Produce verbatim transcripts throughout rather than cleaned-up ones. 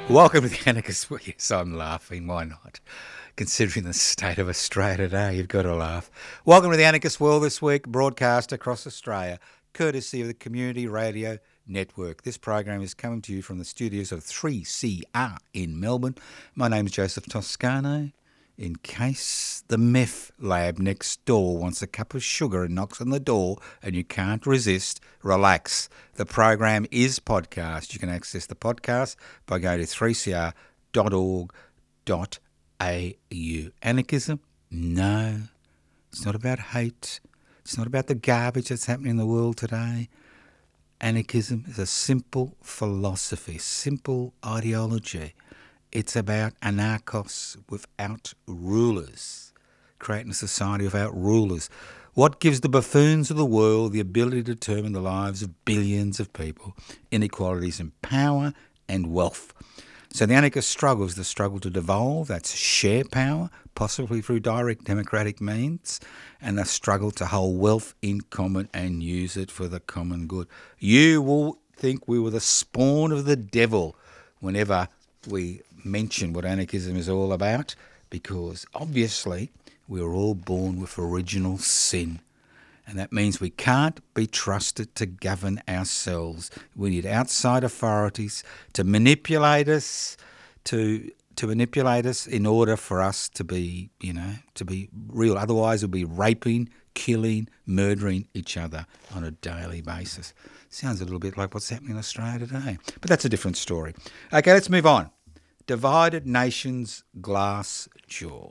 Welcome to the Anarchist. Well, yes, I'm laughing. Why not? Considering the state of Australia today, you've got to laugh. Welcome to the Anarchist World this week, broadcast across Australia, courtesy of the Community Radio Network. This program is coming to you from the studios of three C R in Melbourne. My name is Joseph Toscano. In case the meth lab next door wants a cup of sugar and knocks on the door and you can't resist, relax. The program is podcast. You can access the podcast by going to three c r dot org dot a u. Anarchism? No. It's not about hate. It's not about the garbage that's happening in the world today. Anarchism is a simple philosophy, simple ideology. It's about anarchos without rulers, creating a society without rulers. What gives the buffoons of the world the ability to determine the lives of billions of people? Inequalities in power and wealth. So the anarchist struggle is the struggle to devolve, that's share power, possibly through direct democratic means, and the struggle to hold wealth in common and use it for the common good. You will think we were the spawn of the devil whenever we mention what anarchism is all about, because obviously we were all born with original sin, and that means we can't be trusted to govern ourselves. We need outside authorities to manipulate us, to to manipulate us in order for us to be, you know, to be real. Otherwise we'll be raping, killing, murdering each other on a daily basis. Sounds a little bit like what's happening in Australia today, but that's a different story. Okay, let's move on. Divided nations, glass jaw.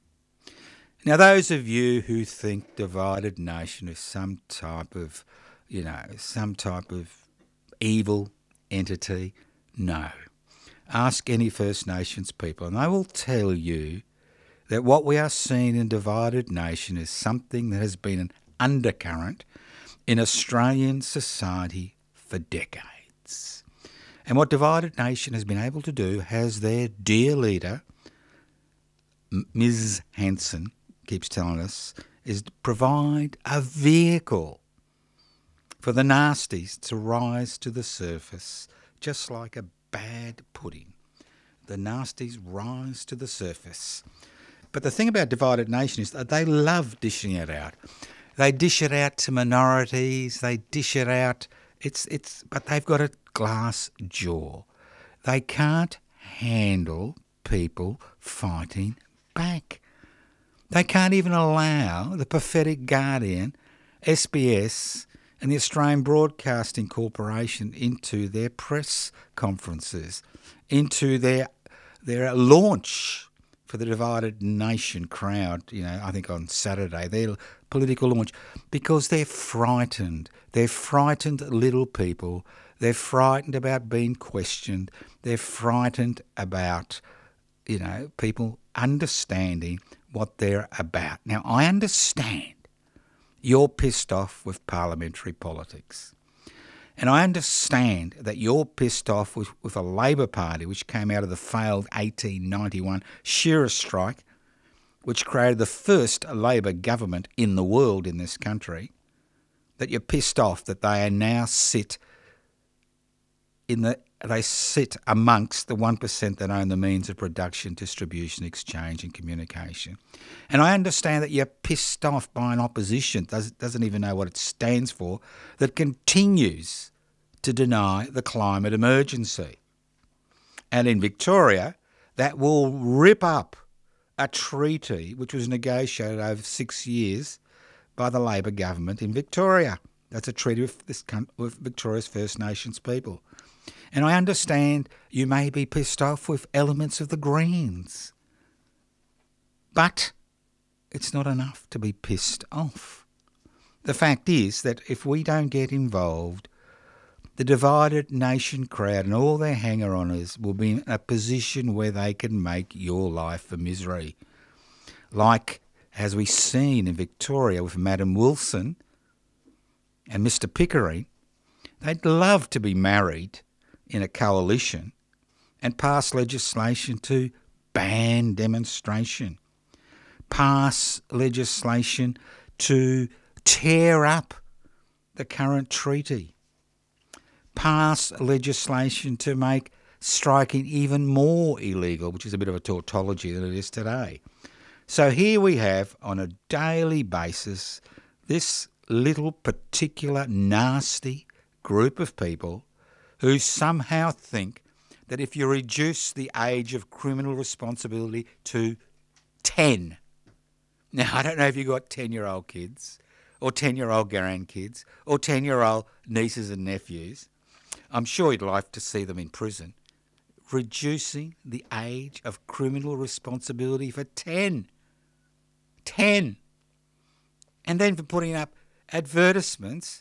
Now, those of you who think divided nation is some type of, you know, some type of evil entity, no. Ask any First Nations people and they will tell you that what we are seeing in divided nation is something that has been an undercurrent in Australian society for decades. And what Divided Nation has been able to do has their dear leader, Miz Hanson, keeps telling us, is to provide a vehicle for the nasties to rise to the surface, just like a bad pudding. The nasties rise to the surface. But the thing about Divided Nation is that they love dishing it out. They dish it out to minorities, they dish it out, it's it's but they've got a glass jaw. They can't handle people fighting back. They can't even allow the pathetic Guardian, S B S and the Australian Broadcasting Corporation into their press conferences, into their their launch for the Divided Nation crowd, you know, I think on Saturday, their political launch, because they're frightened. They're frightened little people. They're frightened about being questioned. They're frightened about, you know, people understanding what they're about. Now, I understand you're pissed off with parliamentary politics. And I understand that you're pissed off with, with a Labor Party which came out of the failed eighteen ninety-one Shearer strike, which created the first Labor government in the world in this country, that you're pissed off that they now sit in the they sit amongst the one percent that own the means of production, distribution, exchange and communication. And I understand that you're pissed off by an opposition that doesn't even know what it stands for, that continues to deny the climate emergency. And in Victoria, that will rip up a treaty which was negotiated over six years by the Labor government in Victoria. That's a treaty with, this, with Victoria's First Nations people. And I understand you may be pissed off with elements of the Greens. But it's not enough to be pissed off. The fact is that if we don't get involved, the Divided Nation crowd and all their hanger-oners will be in a position where they can make your life a misery. Like, as we've seen in Victoria with Madam Wilson and Mister Pickering, they'd love to be married in a coalition and pass legislation to ban demonstration, pass legislation to tear up the current treaty, pass legislation to make striking even more illegal, which is a bit of a tautology than it is today. So here we have, on a daily basis, this little particular nasty group of people who somehow think that if you reduce the age of criminal responsibility to ten, now I don't know if you've got ten-year-old kids or ten-year-old grandkids or ten-year-old nieces and nephews, I'm sure you'd like to see them in prison. Reducing the age of criminal responsibility for ten. ten. And then for putting up advertisements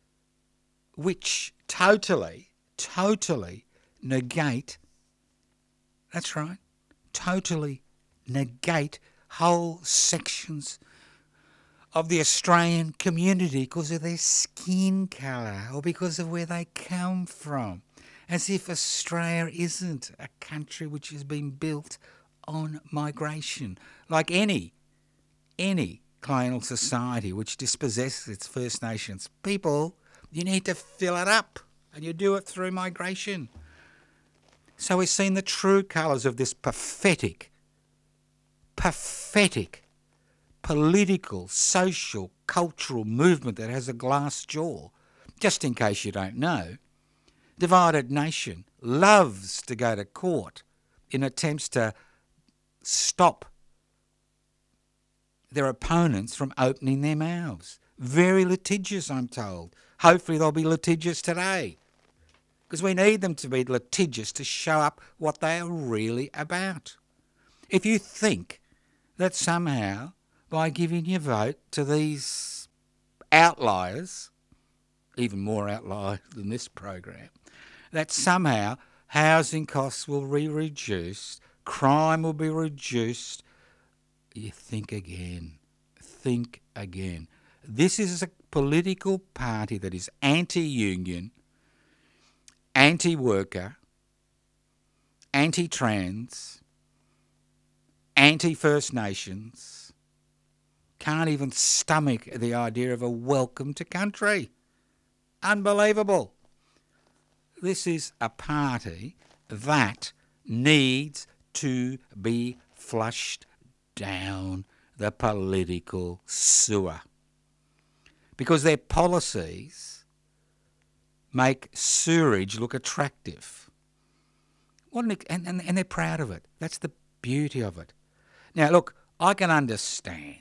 which totally, totally negate, that's right, totally negate whole sections of the Australian community because of their skin colour or because of where they come from. As if Australia isn't a country which has been built on migration. Like any, any colonial society which dispossesses its First Nations people, you need to fill it up, and you do it through migration. So we've seen the true colours of this pathetic, pathetic political, social, cultural movement that has a glass jaw. Just in case you don't know, Divided Nation loves to go to court in attempts to stop their opponents from opening their mouths. Very litigious, I'm told. Hopefully they'll be litigious today, because we need them to be litigious to show up what they are really about. If you think that somehow by giving your vote to these outliers, even more outliers than this program, that somehow housing costs will be reduced, crime will be reduced, you think again. Think again. This is a political party that is anti-union, anti-worker, anti-trans, anti-First Nations, can't even stomach the idea of a welcome to country. Unbelievable. This is a party that needs to be flushed down the political sewer, because their policies make sewerage look attractive. What an, and, and, and they're proud of it. That's the beauty of it. Now, look, I can understand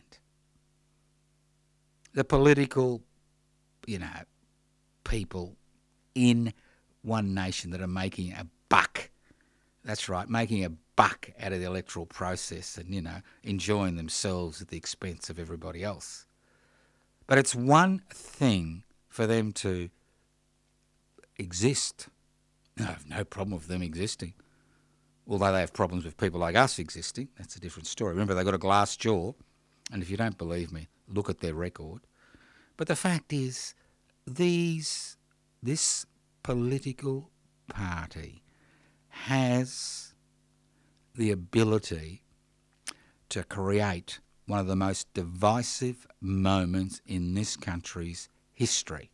the political, you know, people in One Nation that are making a buck. That's right, making a buck out of the electoral process and, you know, enjoying themselves at the expense of everybody else. But it's one thing for them to exist. I have no problem with them existing. Although they have problems with people like us existing. That's a different story. Remember, they've got a glass jaw. And if you don't believe me, look at their record. But the fact is, these, this political party has the ability to create one of the most divisive moments in this country's history.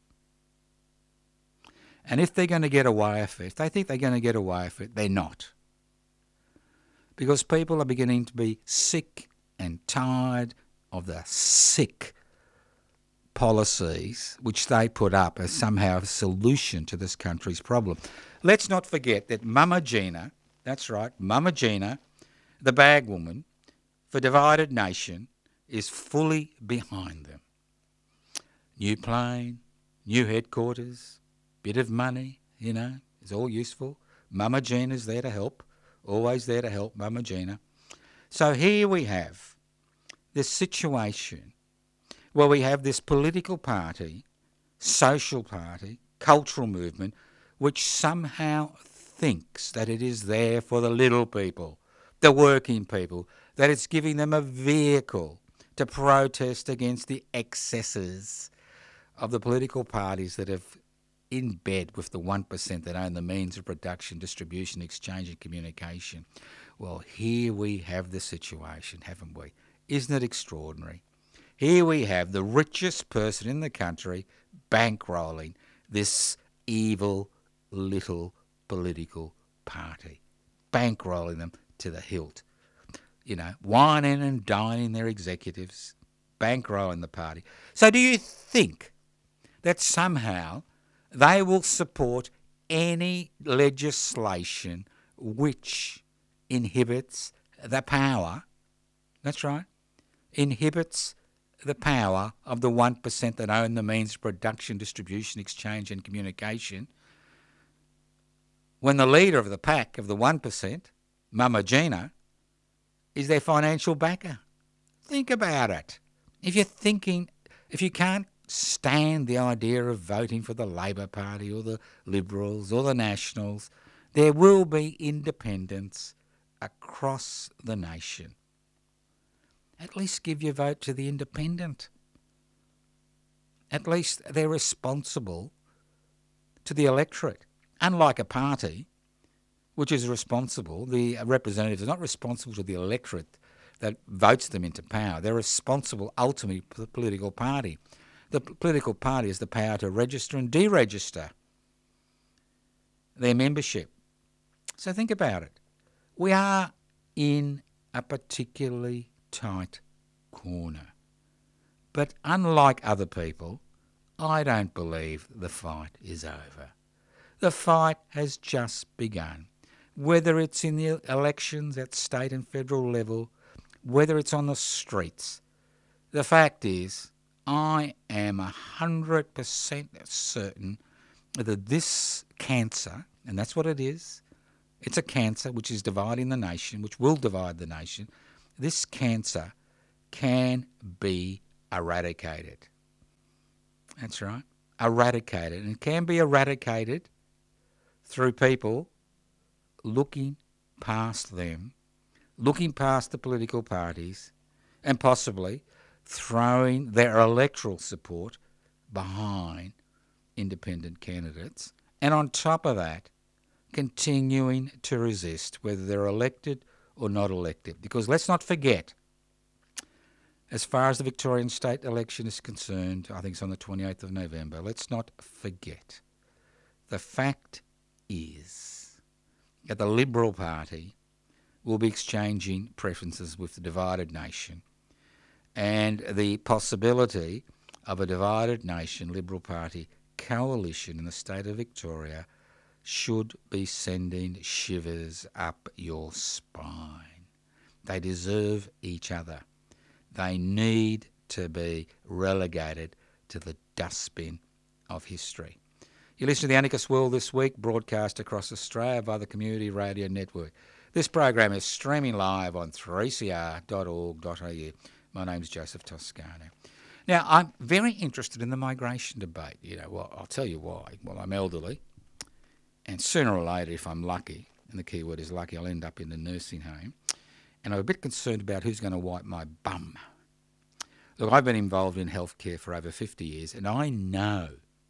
And if they're going to get away with it, if they think they're going to get away with it, they're not. Because people are beginning to be sick and tired of the sick policies which they put up as somehow a solution to this country's problem. Let's not forget that Mama Gina, that's right, Mama Gina, the bag woman for Divided Nation, is fully behind them. New plane, new headquarters, bit of money, you know, is all useful. Mama Gina's there to help, always there to help, Mama Gina. So here we have this situation where we have this political party, social party, cultural movement, which somehow thinks that it is there for the little people, the working people, that it's giving them a vehicle to protest against the excesses of the political parties that have in bed with the one percent that own the means of production, distribution, exchange and communication. Well, here we have the situation, haven't we? Isn't it extraordinary? Here we have the richest person in the country bankrolling this evil little political party, bankrolling them to the hilt. You know, whining and dining their executives, bankrolling the party. So do you think that somehow they will support any legislation which inhibits the power, that's right, inhibits the power of the one percent that own the means of production, distribution, exchange and communication, when the leader of the pack of the one percent, Mama Gina, is their financial backer? Think about it. If you're thinking, if you can't stand the idea of voting for the Labor Party or the Liberals or the Nationals, there will be independents across the nation. At least give your vote to the independent. At least they're responsible to the electorate. Unlike a party, which is responsible, the representatives are not responsible to the electorate that votes them into power. They're responsible ultimately for the political party. The political party has the power to register and deregister their membership. So think about it. We are in a particularly tight corner. But unlike other people, I don't believe the fight is over. The fight has just begun. Whether it's in the elections at state and federal level, whether it's on the streets, the fact is, I am one hundred percent certain that this cancer, and that's what it is, it's a cancer which is dividing the nation, which will divide the nation, this cancer can be eradicated. That's right, eradicated. And it can be eradicated through people looking past them, looking past the political parties, and possibly throwing their electoral support behind independent candidates. And on top of that, continuing to resist whether they're elected or not elected. Because let's not forget, as far as the Victorian state election is concerned, I think it's on the twenty-eighth of November, let's not forget, the fact is that the Liberal Party will be exchanging preferences with the divided nation, and the possibility of a divided nation Liberal Party coalition in the state of Victoria should be sending shivers up your spine. They deserve each other. They need to be relegated to the dustbin of history. You listen to the Anarchist World this week, broadcast across Australia via the Community Radio Network. This program is streaming live on three c r dot org dot a u. My name's Joseph Toscano. Now, I'm very interested in the migration debate. You know, well, I'll tell you why. Well, I'm elderly, and sooner or later, if I'm lucky, and the key word is lucky, I'll end up in the nursing home, and I'm a bit concerned about who's going to wipe my bum. Look, I've been involved in healthcare for over fifty years, and I know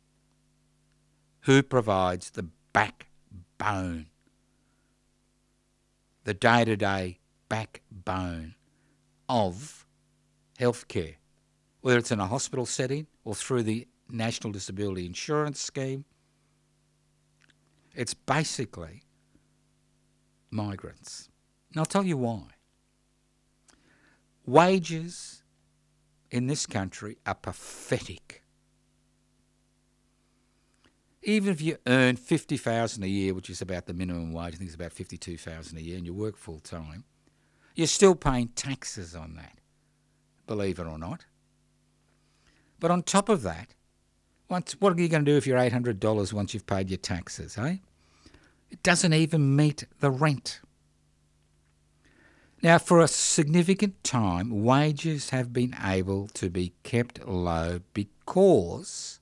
who provides the backbone, the day-to-day backbone of healthcare, whether it's in a hospital setting or through the National Disability Insurance Scheme. It's basically migrants. And I'll tell you why. Wages in this country are pathetic. Even if you earn fifty thousand dollars a year, which is about the minimum wage, I think it's about fifty-two thousand dollars a year, and you work full time, you're still paying taxes on that, believe it or not. But on top of that, once, what are you going to do if you're eight hundred dollars once you've paid your taxes, eh? It doesn't even meet the rent. Now, for a significant time, wages have been able to be kept low because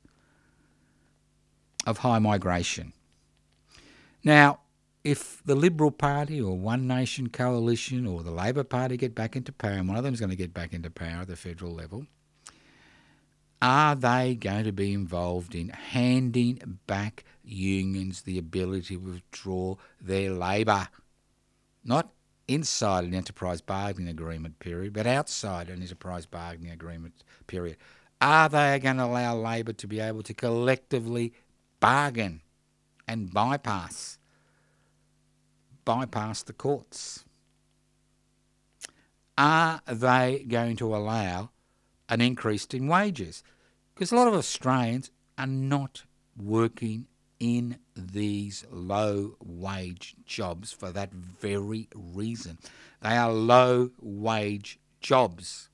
of high migration. Now, if the Liberal Party or One Nation Coalition or the Labor Party get back into power, and one of them is going to get back into power at the federal level, are they going to be involved in handing back unions the ability to withdraw their labour? Not inside an enterprise bargaining agreement period, but outside an enterprise bargaining agreement period. Are they going to allow Labor to be able to collectively bargain and bypass bypass the courts? Are they going to allow an increase in wages? Because a lot of Australians are not working in these low-wage jobs for that very reason. They are low-wage jobs.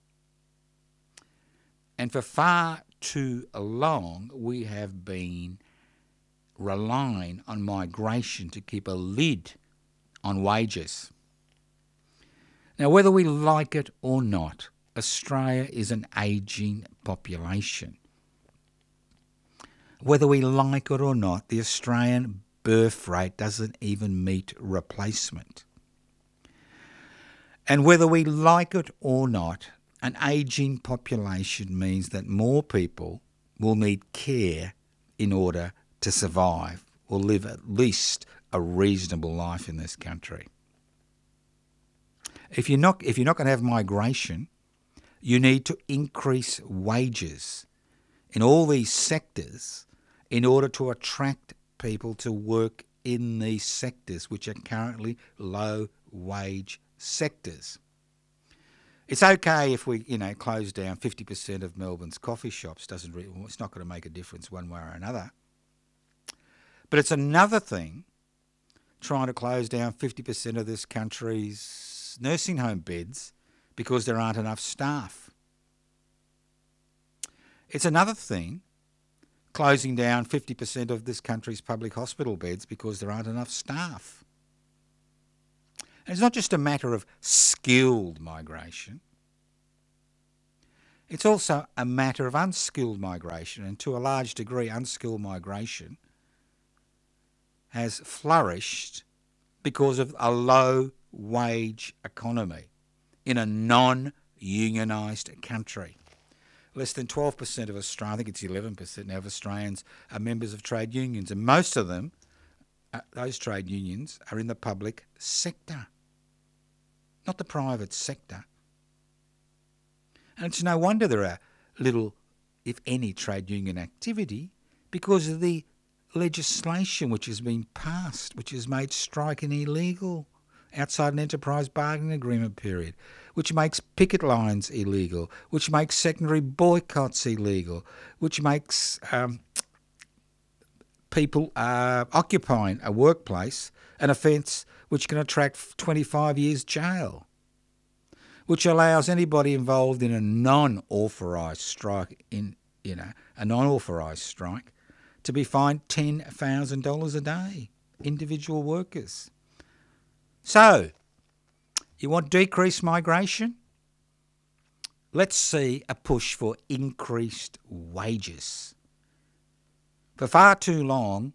And for far too long, we have been relying on migration to keep a lid on wages. Now, whether we like it or not, Australia is an ageing population. Whether we like it or not, the Australian birth rate doesn't even meet replacement. And whether we like it or not, an ageing population means that more people will need care in order to survive or live at least a reasonable life in this country. If you're not, if you're not going to have migration, you need to increase wages in all these sectors in order to attract people to work in these sectors, which are currently low-wage sectors. It's okay if we, you know, close down fifty percent of Melbourne's coffee shops. Doesn't really, well, it's not going to make a difference one way or another. But it's another thing trying to close down fifty percent of this country's nursing home beds because there aren't enough staff. It's another thing closing down fifty percent of this country's public hospital beds because there aren't enough staff. And it's not just a matter of skilled migration. It's also a matter of unskilled migration, and to a large degree unskilled migration has flourished because of a low-wage economy in a non-unionised country. Less than twelve percent of Australians, I think it's eleven percent now of Australians, are members of trade unions, and most of them, uh, those trade unions, are in the public sector, not the private sector. And it's no wonder there are little, if any, trade union activity because of the legislation which has been passed, which has made striking illegal outside an enterprise bargaining agreement period, which makes picket lines illegal, which makes secondary boycotts illegal, which makes um, people uh, occupying a workplace an offence which can attract twenty-five years jail, which allows anybody involved in a non-authorised strike, in you know a non-authorised strike, to be fined ten thousand dollars a day, individual workers. So, you want decreased migration? Let's see a push for increased wages. For far too long,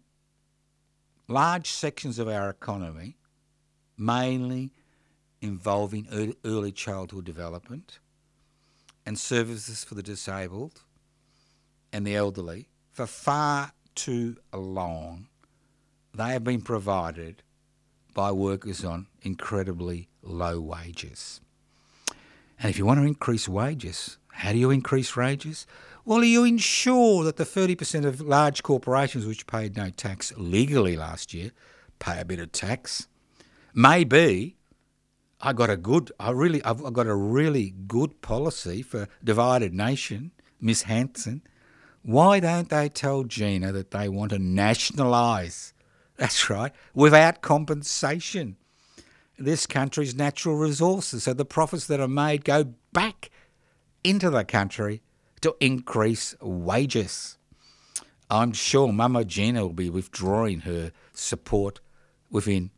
large sections of our economy, mainly involving early childhood development and services for the disabled and the elderly, for far too long, they have been provided by workers on incredibly low wages. And if you want to increase wages, how do you increase wages? Well, you ensure that the thirty percent of large corporations which paid no tax legally last year pay a bit of tax. Maybe I got a good, I really, I've got a really good policy for divided nation, Miss Hanson. Why don't they tell Gina that they want to nationalise, that's right, without compensation, this country's natural resources, so the profits that are made go back into the country to increase wages? I'm sure Mama Gina will be withdrawing her support within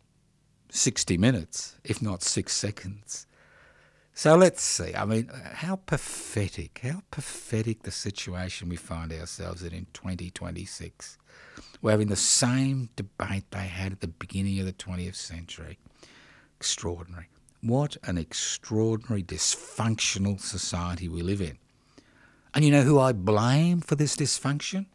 sixty minutes, if not six seconds. So let's see. I mean, how pathetic, how pathetic the situation we find ourselves in in twenty twenty-six. We're having the same debate they had at the beginning of the twentieth century. Extraordinary. What an extraordinary, dysfunctional society we live in. And you know who I blame for this dysfunction?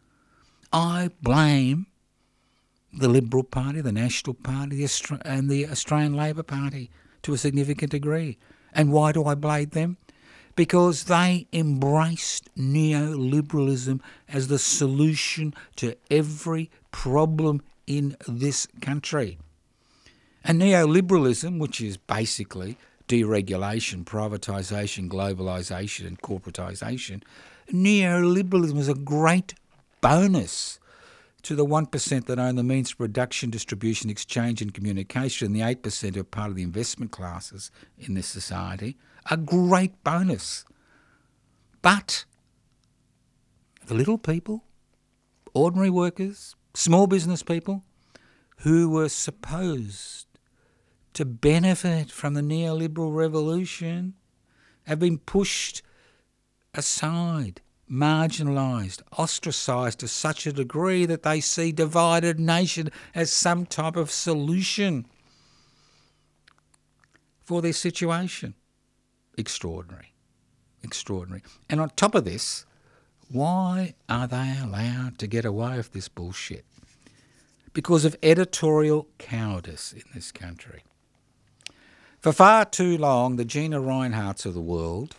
I blame the Liberal Party, the National Party, the Austra- and the Australian Labor Party to a significant degree. And why do I blame them? Because they embraced neoliberalism as the solution to every problem in this country. And neoliberalism, which is basically deregulation, privatisation, globalisation and corporatisation, neoliberalism is a great bonus to the one percent that own the means of production, distribution, exchange and communication, and the eight percent who are part of the investment classes in this society. A great bonus. But the little people, ordinary workers, small business people, who were supposed to benefit from the neoliberal revolution, have been pushed aside, marginalised, ostracised to such a degree that they see divided nation as some type of solution for their situation. Extraordinary. Extraordinary. And on top of this, why are they allowed to get away with this bullshit? Because of editorial cowardice in this country. For far too long, the Gina Rineharts of the world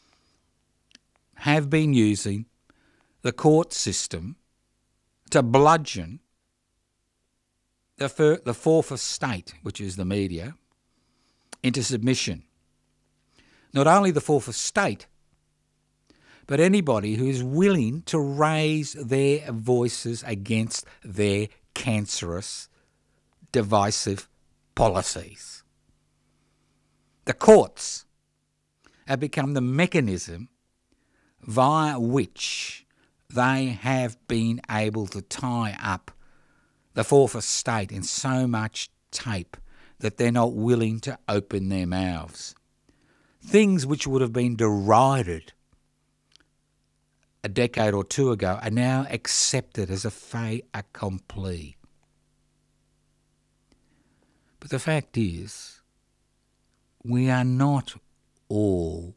have been using the court system to bludgeon the, fir- the fourth estate, which is the media, into submission. Not only the fourth estate, but anybody who is willing to raise their voices against their cancerous, divisive policies. The courts have become the mechanism via which they have been able to tie up the fourth estate in so much tape that they're not willing to open their mouths. Things which would have been derided a decade or two ago are now accepted as a fait accompli. But the fact is, we are not all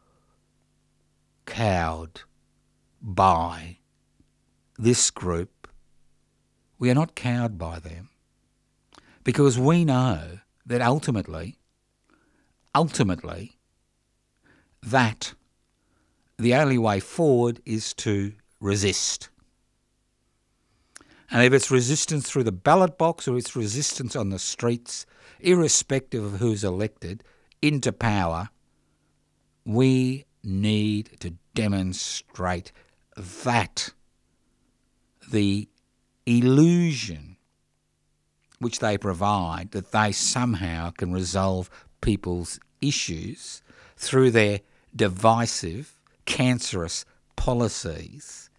cowed by this group. We are not cowed by them because we know that ultimately, ultimately, that the only way forward is to resist. And if it's resistance through the ballot box or it's resistance on the streets, irrespective of who's elected into power, we need to demonstrate that the illusion which they provide, that they somehow can resolve people's issues through their divisive, cancerous policies,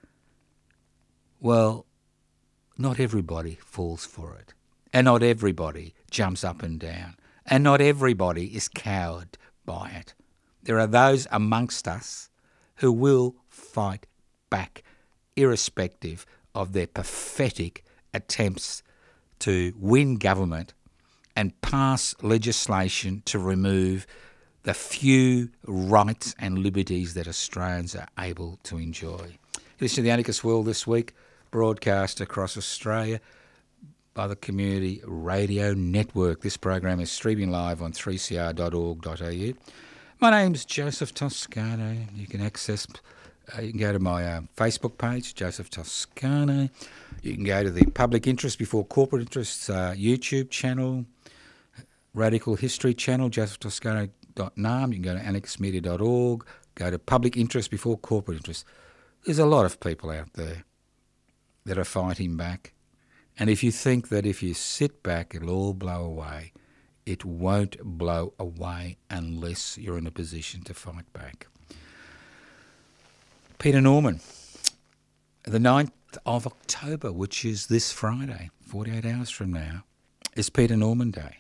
well, not everybody falls for it. And not everybody jumps up and down. And not everybody is cowed by it. There are those amongst us who will fight back, irrespective of their pathetic attempts to win government and pass legislation to remove the few rights and liberties that Australians are able to enjoy. Listen to The Anarchist World this week, broadcast across Australia by the Community Radio Network. This program is streaming live on three c r dot org dot a u. My name's Joseph Toscano. You can access, uh, you can go to my uh, Facebook page, Joseph Toscano. You can go to the Public Interest Before Corporate Interests uh, YouTube channel, Radical History channel, joseph toscano dot n a m. You can go to anarchist media dot org, go to Public Interest Before Corporate Interests. There's a lot of people out there that are fighting back. And if you think that if you sit back it'll all blow away, it won't blow away unless you're in a position to fight back. Peter Norman, the ninth of October, which is this Friday, forty-eight hours from now, is Peter Norman Day.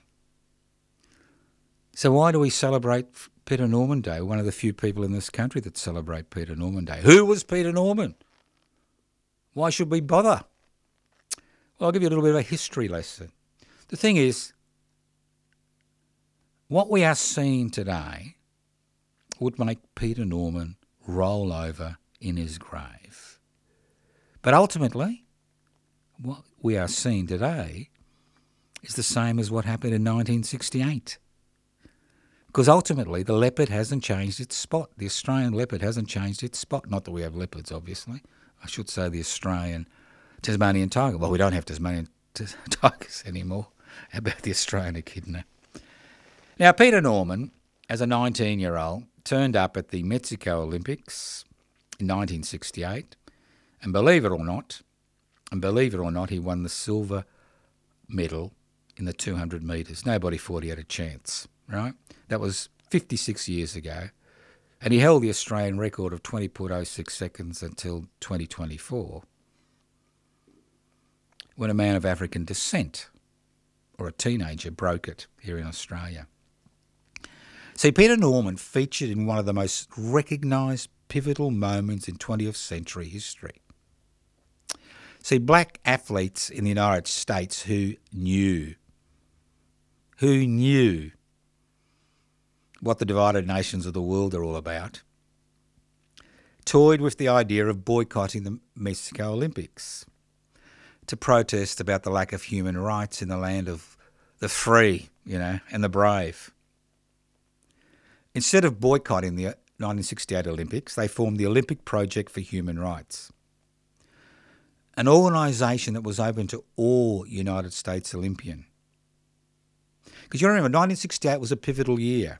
So why do we celebrate Peter Norman Day? One of the few people in this country that celebrate Peter Norman Day. Who was Peter Norman? Why should we bother? Well, I'll give you a little bit of a history lesson. The thing is, what we are seeing today would make Peter Norman roll over in his grave. But ultimately, what we are seeing today is the same as what happened in nineteen sixty-eight. Because ultimately, the leopard hasn't changed its spot. The Australian leopard hasn't changed its spot. Not that we have leopards, obviously. I should say the Australian Tasmanian tiger. Well, we don't have Tasmanian t- tigers anymore. about the Australian echidna. Now, Peter Norman, as a nineteen-year-old, turned up at the Mexico Olympics in nineteen sixty-eight, and believe it or not, and believe it or not, he won the silver medal in the two hundred metres. Nobody thought he had a chance, right? That was fifty-six years ago. And he held the Australian record of twenty point oh six seconds until twenty twenty-four, when a man of African descent, or a teenager, broke it here in Australia. See, Peter Norman featured in one of the most recognised pivotal moments in twentieth century history. See, black athletes in the United States who knew, who knew what the divided nations of the world are all about, toyed with the idea of boycotting the Mexico Olympics to protest about the lack of human rights in the land of the free, you know, and the brave. Instead of boycotting the nineteen sixty-eight Olympics, they formed the Olympic Project for Human Rights, an organisation that was open to all United States Olympian. Because you remember, nineteen sixty-eight was a pivotal year.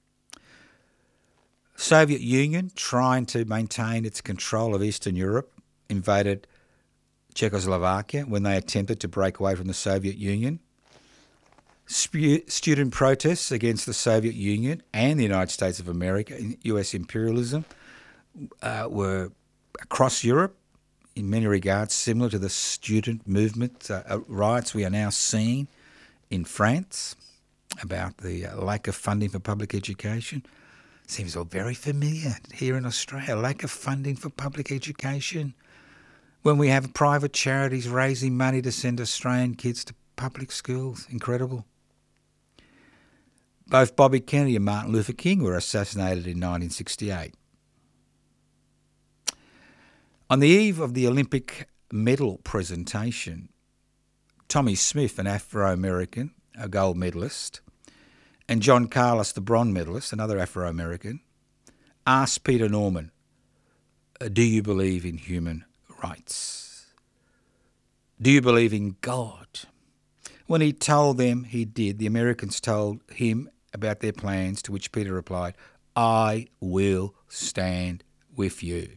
Soviet Union, trying to maintain its control of Eastern Europe, invaded Czechoslovakia when they attempted to break away from the Soviet Union. Sp- student protests against the Soviet Union and the United States of America, U S imperialism, uh, were across Europe, in many regards similar to the student movement uh, riots we are now seeing in France about the uh, lack of funding for public education. Seems all very familiar here in Australia, lack of funding for public education, when we have private charities raising money to send Australian kids to public schools. Incredible. Both Bobby Kennedy and Martin Luther King were assassinated in nineteen sixty-eight. On the eve of the Olympic medal presentation, Tommy Smith, an Afro-American, a gold medalist, and John Carlos, the bronze medalist, another Afro-American, asked Peter Norman, do you believe in human rights? Do you believe in God? When he told them he did, the Americans told him about their plans, to which Peter replied, I will stand with you.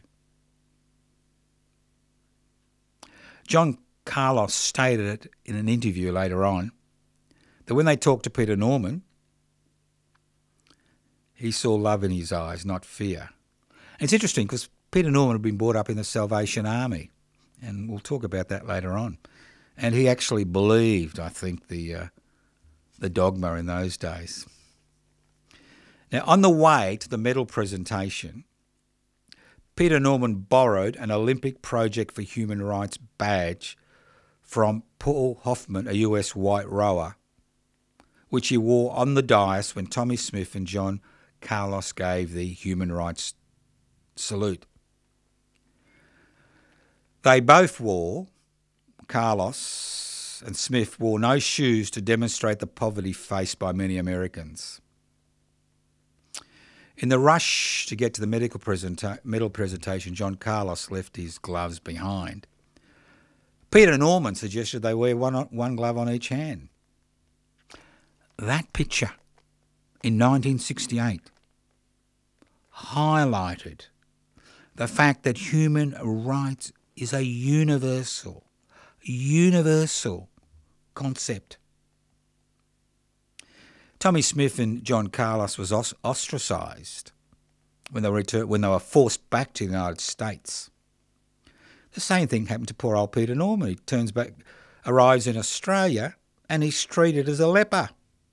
John Carlos stated in an interview later on that when they talked to Peter Norman, he saw love in his eyes, not fear. And it's interesting because Peter Norman had been brought up in the Salvation Army, and we'll talk about that later on. And he actually believed, I think, the uh, the dogma in those days. Now, on the way to the medal presentation, Peter Norman borrowed an Olympic Project for Human Rights badge from Paul Hoffman, a U S white rower, which he wore on the dais when Tommy Smith and John Carlos gave the human rights salute. They both wore, Carlos and Smith wore no shoes to demonstrate the poverty faced by many Americans. In the rush to get to the medical presenta- medal presentation, John Carlos left his gloves behind. Peter Norman suggested they wear one, one glove on each hand. That picture in nineteen sixty-eight highlighted the fact that human rights is a universal, universal concept. Tommy Smith and John Carlos was ostracised when they were returned, when they were forced back to the United States. The same thing happened to poor old Peter Norman. He turns back, arrives in Australia, and he's treated as a leper.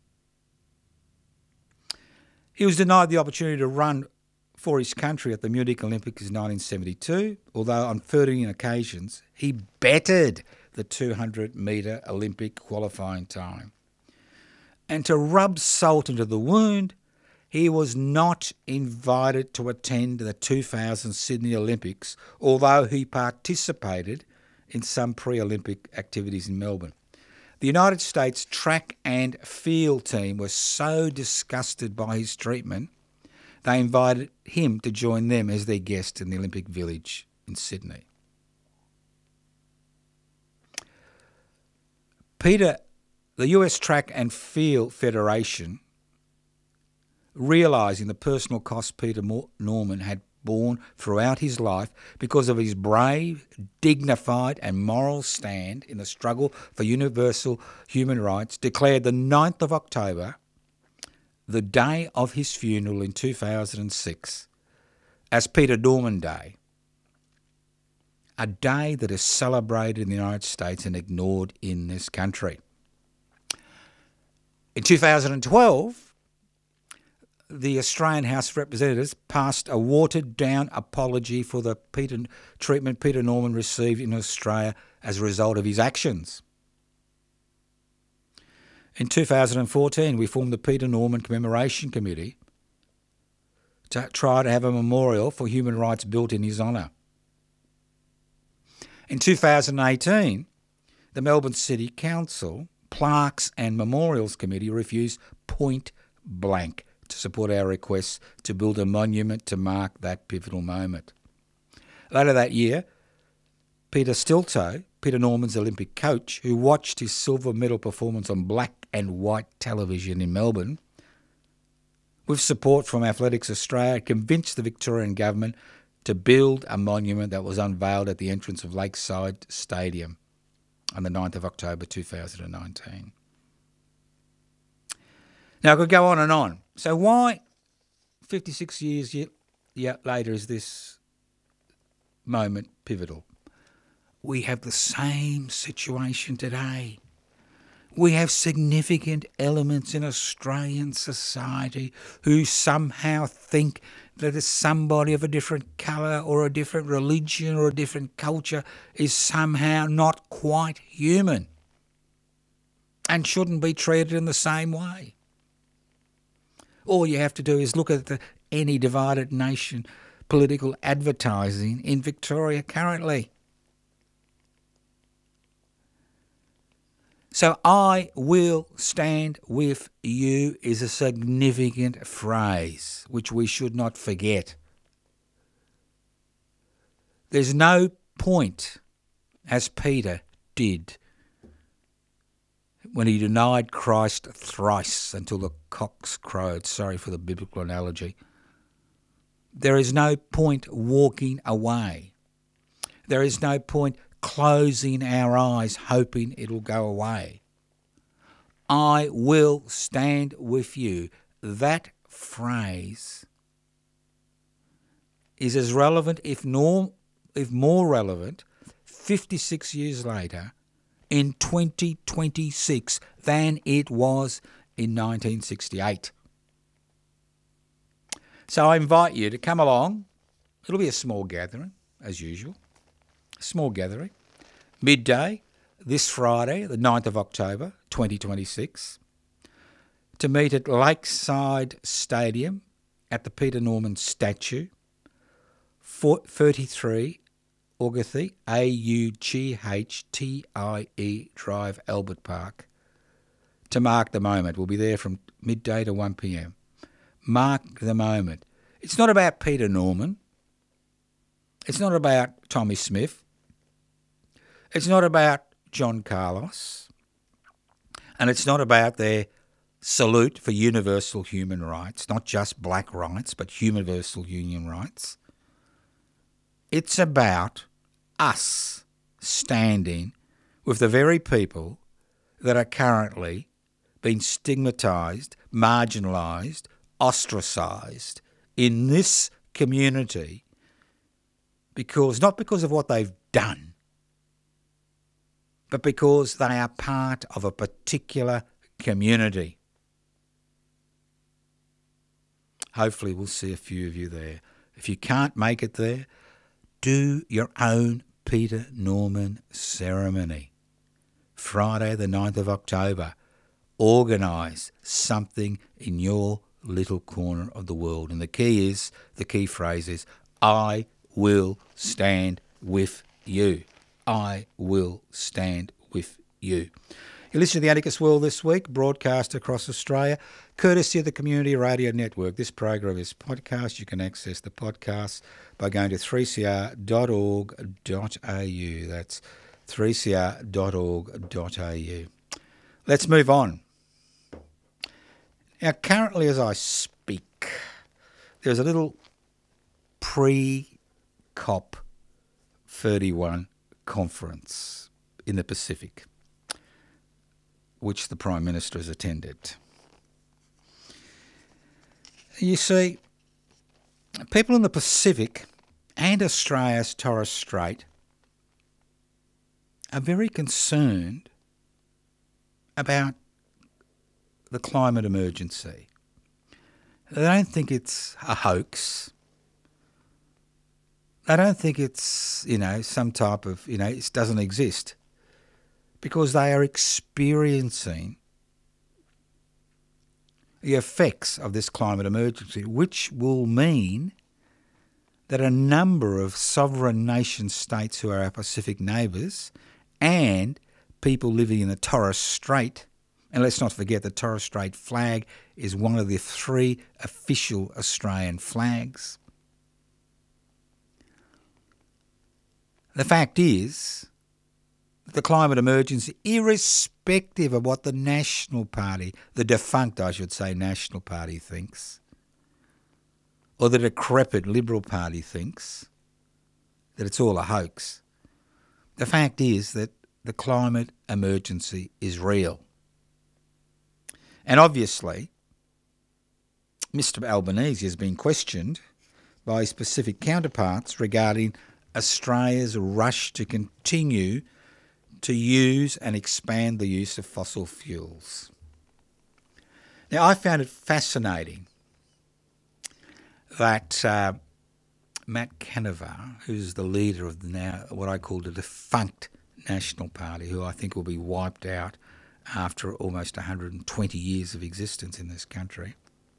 He was denied the opportunity to run for his country at the Munich Olympics in nineteen seventy-two, although on thirteen occasions he bettered the two hundred metre Olympic qualifying time. And to rub salt into the wound, he was not invited to attend the two thousand Sydney Olympics, although he participated in some pre-Olympic activities in Melbourne. The United States track and field team was so disgusted by his treatment, they invited him to join them as their guest in the Olympic Village in Sydney. Peter The U S Track and Field Federation, realising the personal cost Peter Norman had borne throughout his life because of his brave, dignified and moral stand in the struggle for universal human rights, declared the ninth of October, the day of his funeral in two thousand six, as Peter Norman Day, a day that is celebrated in the United States and ignored in this country. In two thousand twelve, the Australian House of Representatives passed a watered-down apology for the Peter, treatment Peter Norman received in Australia as a result of his actions. In two thousand fourteen, we formed the Peter Norman Commemoration Committee to try to have a memorial for human rights built in his honour. In two thousand eighteen, the Melbourne City Council Plaques and Memorials Committee refused point blank to support our request to build a monument to mark that pivotal moment. Later that year, Peter Stilto, Peter Norman's Olympic coach, who watched his silver medal performance on black and white television in Melbourne, with support from Athletics Australia, convinced the Victorian government to build a monument that was unveiled at the entrance of Lakeside Stadium on the ninth of October two thousand nineteen. Now, I could go on and on. So why, fifty-six years later, is this moment pivotal? We have the same situation today. We have significant elements in Australian society who somehow think that as somebody of a different colour or a different religion or a different culture is somehow not quite human and shouldn't be treated in the same way. All you have to do is look at the Any Divided Nation political advertising in Victoria currently. So I will stand with you is a significant phrase which we should not forget. There's no point, as Peter did, when he denied Christ thrice until the cocks crowed. Sorry for the biblical analogy. There is no point walking away. There is no point closing our eyes hoping it'll go away. I will stand with you. That phrase is as relevant, if, nor, if more relevant, fifty-six years later in twenty twenty-six than it was in nineteen sixty-eight. So I invite you to come along. It'll be a small gathering, as usual. Small gathering, midday, this Friday, the ninth of October, twenty twenty-six, to meet at Lakeside Stadium at the Peter Norman statue, thirty-three Auguthtie, A U G H T I E Drive, Albert Park, to mark the moment. We'll be there from midday to one p m. Mark the moment. It's not about Peter Norman. It's not about Tommy Smith. It's not about John Carlos, and it's not about their salute for universal human rights, not just black rights, but universal human rights. It's about us standing with the very people that are currently being stigmatised, marginalised, ostracised in this community, because not because of what they've done, but because they are part of a particular community. Hopefully we'll see a few of you there. If you can't make it there, do your own Peter Norman ceremony. Friday the ninth of October. Organise something in your little corner of the world. And the key is, the key phrase is, I will stand with you. I will stand with you. You listen to the Anarchist World this week, broadcast across Australia, courtesy of the Community Radio Network. This program is podcast. You can access the podcast by going to three c r dot org dot a u. That's three c r dot org dot a u. Let's move on. Now, currently as I speak, there's a little pre-COP thirty-one conference in the Pacific, which the Prime Minister has attended. You see, people in the Pacific and Australia's Torres Strait are very concerned about the climate emergency. They don't think it's a hoax. They don't think it's, you know, some type of, you know, it doesn't exist, because they are experiencing the effects of this climate emergency, which will mean that a number of sovereign nation states who are our Pacific neighbours and people living in the Torres Strait, and let's not forget the Torres Strait flag is one of the three official Australian flags. The fact is that the climate emergency, irrespective of what the National Party, the defunct, I should say, National Party thinks, or the decrepit Liberal Party thinks, that it's all a hoax. The fact is that the climate emergency is real. And obviously, Mister Albanese has been questioned by his Pacific counterparts regarding Australia's rush to continue to use and expand the use of fossil fuels. Now, I found it fascinating that uh, Matt Canavar, who's the leader of the now what I call the defunct National Party, who I think will be wiped out after almost one hundred twenty years of existence in this country.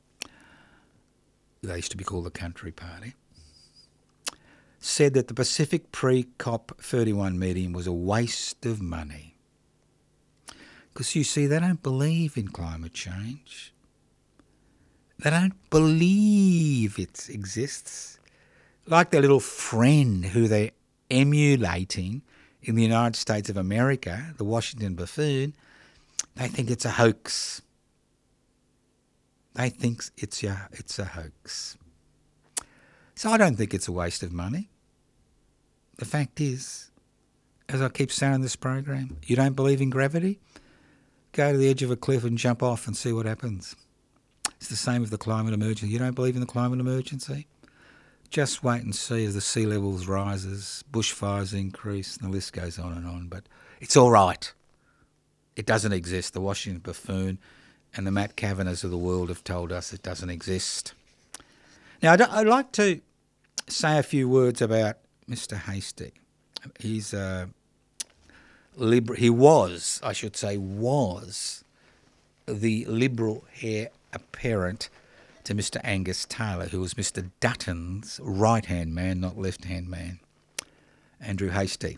They used to be called the Country Party. Said that the Pacific pre-COP thirty-one meeting was a waste of money. Because you see, they don't believe in climate change. They don't believe it exists. Like their little friend who they're emulating in the United States of America, the Washington buffoon, they think it's a hoax. They think it's a, it's a hoax. So I don't think it's a waste of money. The fact is, as I keep saying in this program, you don't believe in gravity? Go to the edge of a cliff and jump off and see what happens. It's the same with the climate emergency. You don't believe in the climate emergency? Just wait and see as the sea levels rises, bushfires increase, and the list goes on and on. But it's all right. It doesn't exist. The Washington buffoon and the Matt Kavanaghs of the world have told us it doesn't exist. Now, I'd, I'd like to say a few words about Mister Hastie. He's a Liber- he was, I should say, was the Liberal heir apparent to Mister Angus Taylor, who was Mister Dutton's right-hand man, not left-hand man, Andrew Hastie.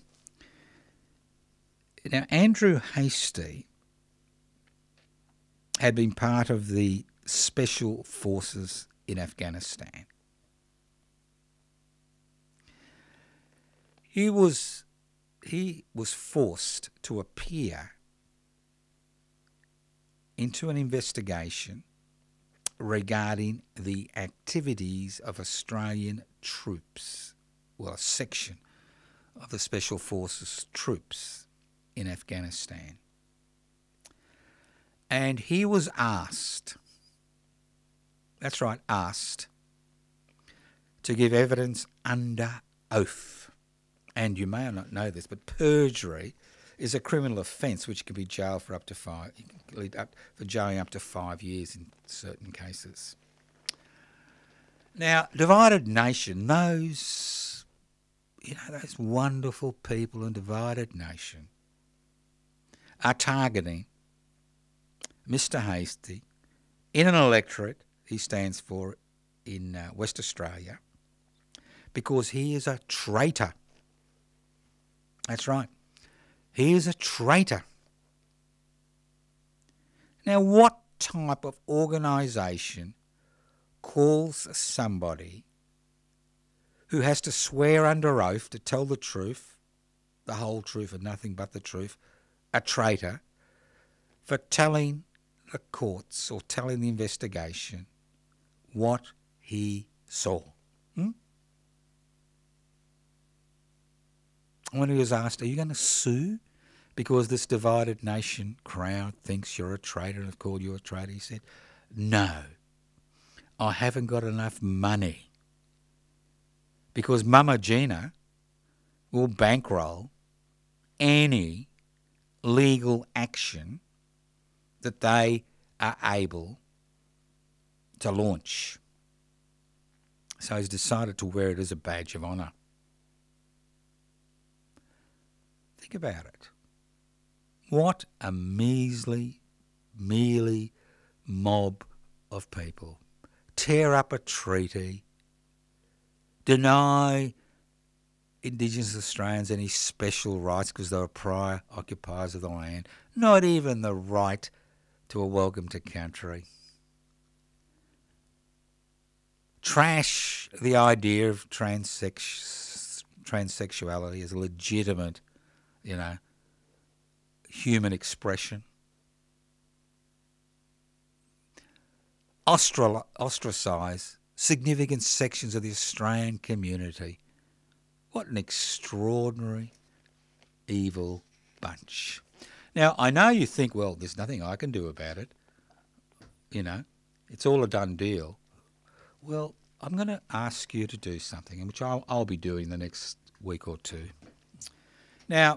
Now, Andrew Hastie had been part of the special forces in Afghanistan. He was he was forced to appear into an investigation regarding the activities of Australian troops, well, a section of the Special Forces troops in Afghanistan. And he was asked, that's right, asked, to give evidence under oath. And you may not know this, but perjury is a criminal offence which can be jailed for up to five, lead up for jailing up to five years in certain cases. Now, Divided Nation, those, you know, those wonderful people in Divided Nation are targeting Mister Hastie in an electorate he stands for in uh, West Australia because he is a traitor. That's right. He is a traitor. Now, what type of organisation calls somebody who has to swear under oath to tell the truth, the whole truth and nothing but the truth, a traitor, for telling the courts or telling the investigation what he saw. Hmm? When he was asked, are you going to sue because this divided nation crowd thinks you're a traitor and have called you a traitor, he said, no, I haven't got enough money because Mama Gina will bankroll any legal action that they are able to launch. So he's decided to wear it as a badge of honour. Think about it. What a measly, mealy mob of people. Tear up a treaty, deny Indigenous Australians any special rights because they were prior occupiers of the land, not even the right to a welcome to country. Trash the idea of transex- transsexuality as a legitimate, you know, human expression. Ostral- ostracise significant sections of the Australian community. What an extraordinary, evil bunch. Now, I know you think, well, there's nothing I can do about it. You know, it's all a done deal. Well, I'm going to ask you to do something, which I'll, I'll be doing the next week or two. Now,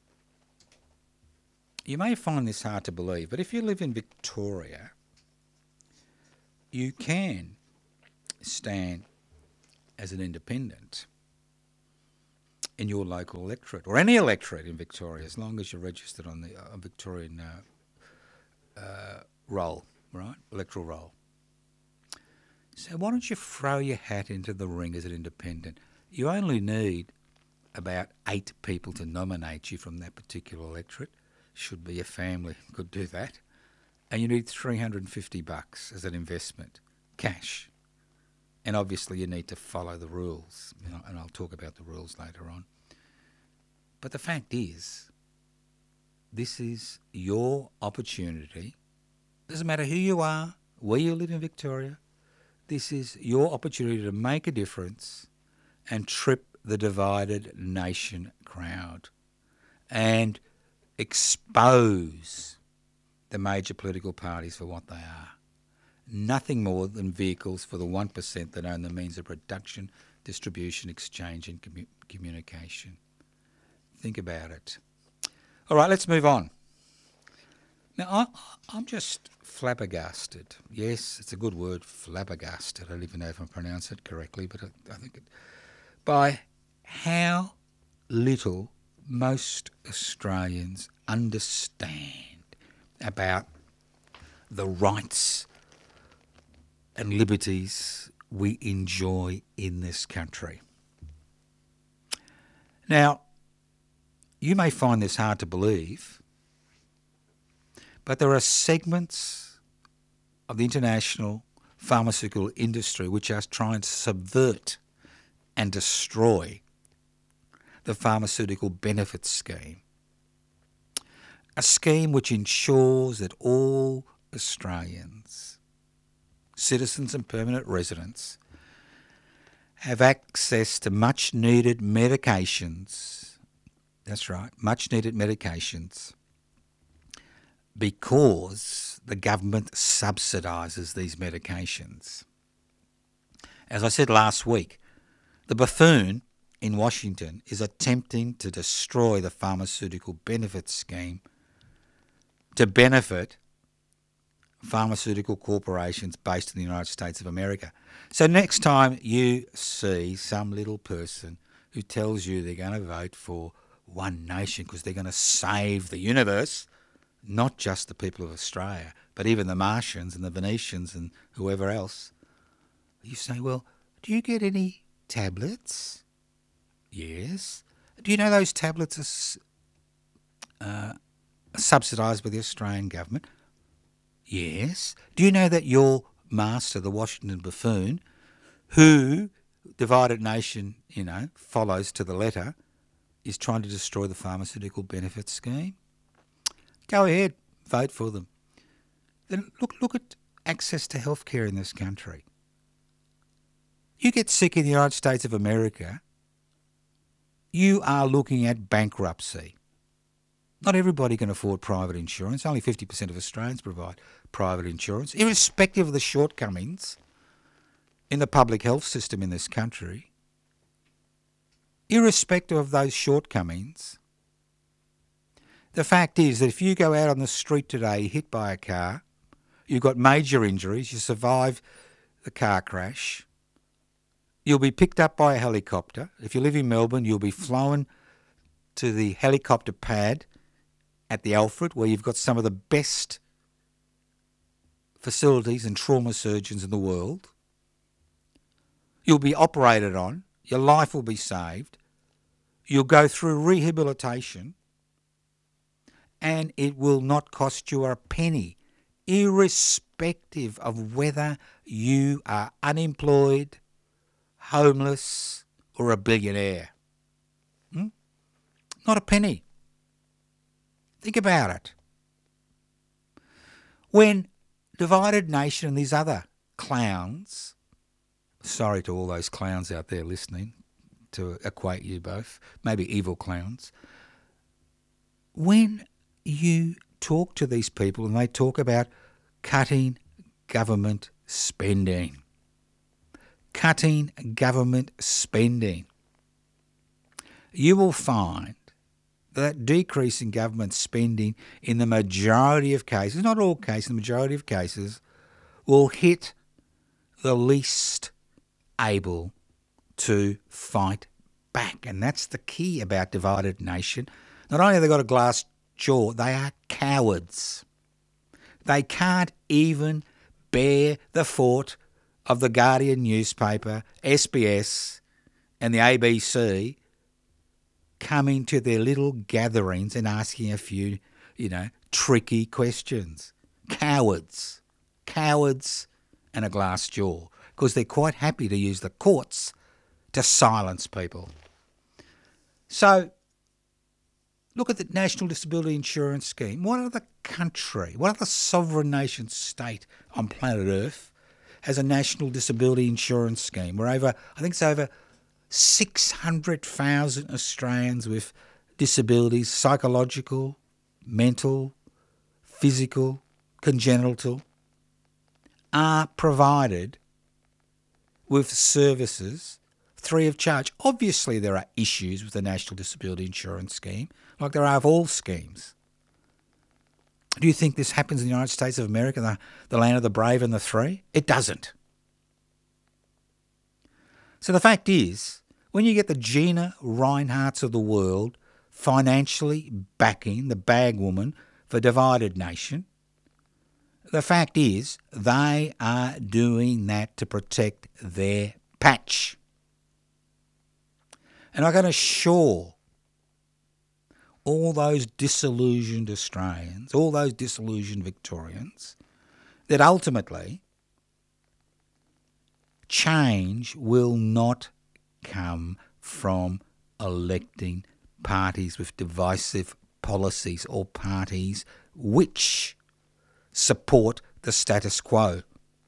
you may find this hard to believe, but if you live in Victoria, you can stand as an independent in your local electorate, or any electorate in Victoria, as long as you're registered on the uh, Victorian uh, uh, roll, right, electoral roll. So why don't you throw your hat into the ring as an independent? You only need about eight people to nominate you from that particular electorate. Should be a family could do that. And you need three hundred fifty bucks as an investment, cash. And obviously you need to follow the rules, you know, and I'll talk about the rules later on. But the fact is, this is your opportunity. Doesn't matter who you are, where you live in Victoria, this is your opportunity to make a difference and trip the divided nation crowd and expose the major political parties for what they are. Nothing more than vehicles for the one percent that own the means of production, distribution, exchange and commu- communication. Think about it. All right, let's move on. Now, I, I'm just flabbergasted. Yes, it's a good word, flabbergasted. I don't even know if I pronounce it correctly, but I, I think it... by how little most Australians understand about the rights and liberties we enjoy in this country. Now, you may find this hard to believe, but there are segments of the international pharmaceutical industry which are trying to subvert and destroy the pharmaceutical benefits scheme. A scheme which ensures that all Australians, citizens and permanent residents, have access to much needed medications. That's right, much needed medications, because the government subsidises these medications. As I said last week, the buffoon in Washington is attempting to destroy the pharmaceutical benefits scheme to benefit pharmaceutical corporations based in the United States of America. So next time you see some little person who tells you they're going to vote for One Nation because they're going to save the universe, not just the people of Australia, but even the Martians and the Venetians and whoever else, you say, well, do you get any tablets? Yes. Do you know those tablets are uh, subsidised by the Australian government? Yes. Do you know that your master, the Washington buffoon, who divided nation, you know, follows to the letter, is trying to destroy the pharmaceutical benefits scheme? Go ahead, vote for them. Then look, look at access to healthcare in this country. You get sick in the United States of America, you are looking at bankruptcy. Not everybody can afford private insurance. Only fifty percent of Australians provide private insurance, irrespective of the shortcomings in the public health system in this country. Irrespective of those shortcomings, the fact is that if you go out on the street today hit by a car, you've got major injuries, you survive the car crash, you'll be picked up by a helicopter. If you live in Melbourne, you'll be flown to the helicopter pad at the Alfred, where you've got some of the best facilities and trauma surgeons in the world. You'll be operated on. Your life will be saved. You'll go through rehabilitation, and it will not cost you a penny, irrespective of whether you are unemployed, homeless, or a billionaire. Hmm? Not a penny. Think about it. When Divided Nation and these other clowns, sorry to all those clowns out there listening, to equate you both, maybe evil clowns, when you talk to these people and they talk about cutting government spending, cutting government spending, you will find that decrease in government spending in the majority of cases, not all cases, the majority of cases, will hit the least able to fight back. And that's the key about Divided Nation. Not only have they got a glass jaw, they are cowards. They can't even bear the fort of the Guardian newspaper, S B S and the A B C coming to their little gatherings and asking a few, you know, tricky questions. Cowards. Cowards and a glass jaw. Because they're quite happy to use the courts to silence people. So, look at the National Disability Insurance Scheme. What other country, what other sovereign nation state on planet Earth has a National Disability Insurance Scheme where over, I think it's over six hundred thousand Australians with disabilities, psychological, mental, physical, congenital, are provided with services free of charge. Obviously there are issues with the National Disability Insurance Scheme, like there are of all schemes. Do you think this happens in the United States of America, the, the land of the brave and the free? It doesn't. So the fact is, when you get the Gina Rineharts of the world financially backing the bag woman for Divided Nation, the fact is they are doing that to protect their patch. And I can assure all those disillusioned Australians, all those disillusioned Victorians, that ultimately change will not come from electing parties with divisive policies or parties which support the status quo.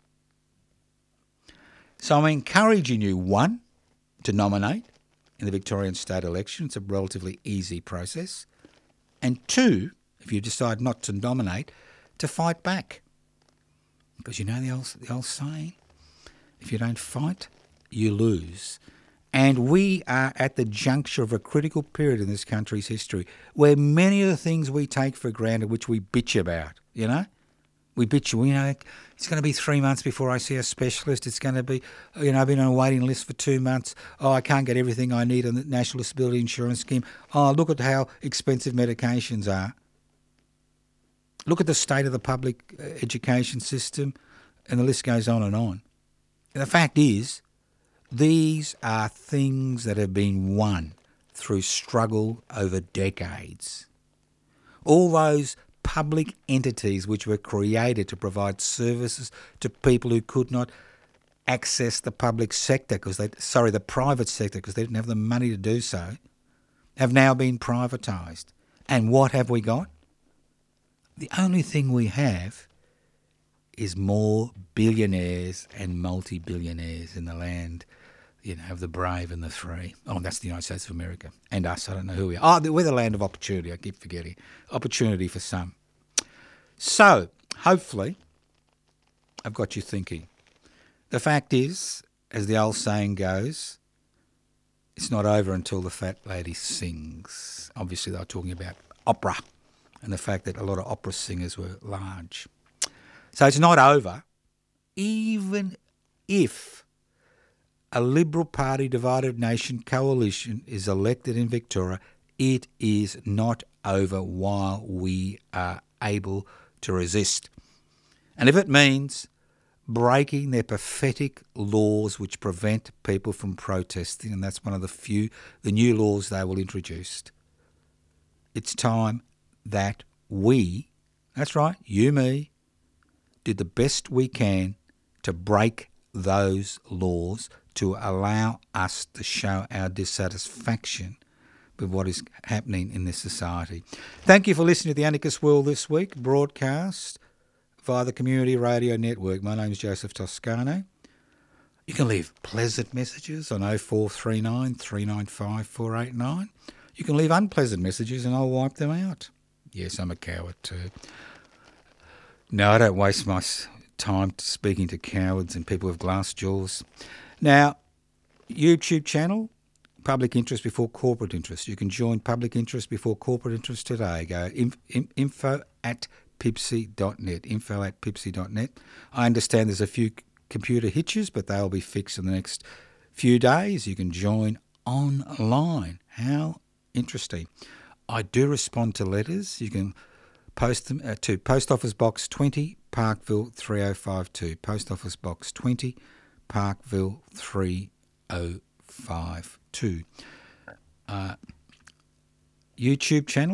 So I'm encouraging you, one, to nominate in the Victorian state election. It's a relatively easy process. And two, if you decide not to nominate, to fight back. Because you know the old, the old saying, if you don't fight, you lose. And we are at the juncture of a critical period in this country's history where many of the things we take for granted, which we bitch about, you know, we bitch, you know, it's going to be three months before I see a specialist. It's going to be, you know, I've been on a waiting list for two months. Oh, I can't get everything I need on the National Disability Insurance Scheme. Oh, look at how expensive medications are. Look at the state of the public education system, and the list goes on and on. And the fact is, these are things that have been won through struggle over decades. All those public entities which were created to provide services to people who could not access the public sector because they, sorry, the private sector because they didn't have the money to do so, have now been privatised. And what have we got? The only thing we have is more billionaires and multi-billionaires in the land, you know, of the brave and the free. Oh, that's the United States of America. And us, I don't know who we are. Oh, we're the land of opportunity. I keep forgetting. Opportunity for some. So, hopefully, I've got you thinking. The fact is, as the old saying goes, it's not over until the fat lady sings. Obviously, they were talking about opera and the fact that a lot of opera singers were large. So it's not over, even if a Liberal Party divided nation coalition is elected in Victoria, it is not over while we are able to resist. And if it means breaking their pathetic laws which prevent people from protesting, and that's one of the few, the new laws they will introduce, it's time that we, that's right, you, me, did the best we can to break those laws to allow us to show our dissatisfaction with what is happening in this society. Thank you for listening to the Anarchist World this week, broadcast via the Community Radio Network. My name is Joseph Toscano. You can leave pleasant messages on oh four three nine, three nine five, four eight nine. You can leave unpleasant messages and I'll wipe them out. Yes, I'm a coward too. No, I don't waste my time speaking to cowards and people with glass jaws. Now, YouTube channel, Public Interest Before Corporate Interest. You can join Public Interest Before Corporate Interest today. Go inf- info at pipsy dot net, info at pipsy dot net. I understand there's a few computer hitches, but they'll be fixed in the next few days. You can join online. How interesting. I do respond to letters. You can post them uh, to Post Office Box twenty, Parkville three oh five two. Post Office Box twenty, Parkville three oh five two. Uh, YouTube channel.